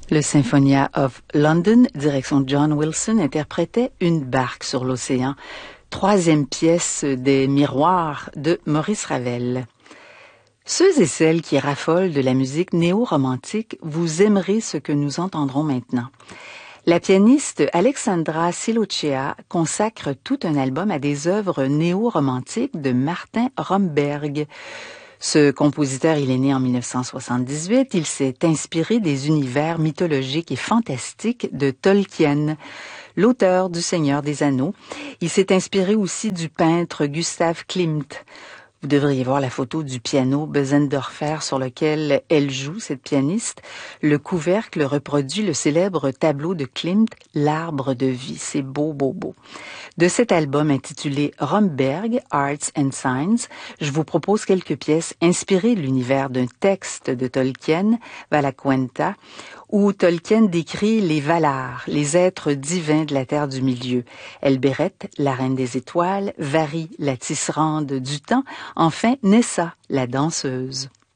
Le Symphonia of London, direction John Wilson, interprétait Une barque sur l'océan, troisième pièce des Miroirs de Maurice Ravel. Ceux et celles qui raffolent de la musique néo-romantique, vous aimerez ce que nous entendrons maintenant. La pianiste Alexandra Silochea consacre tout un album à des œuvres néo-romantiques de Martin Romberg. Ce compositeur, il est né en 1978. Il s'est inspiré des univers mythologiques et fantastiques de Tolkien, l'auteur du Seigneur des Anneaux. Il s'est inspiré aussi du peintre Gustav Klimt. Vous devriez voir la photo du piano Bösendorfer sur lequel elle joue, cette pianiste. Le couvercle reproduit le célèbre tableau de Klimt, L'Arbre de vie. C'est beau, beau, beau. De cet album intitulé Romberg, Arts and Signs, je vous propose quelques pièces inspirées de l'univers d'un texte de Tolkien, Valaquenta, où Tolkien décrit les Valar, les êtres divins de la Terre du Milieu. Elbereth, la reine des étoiles, Vari, la tisserande du temps, enfin Nessa, la danseuse.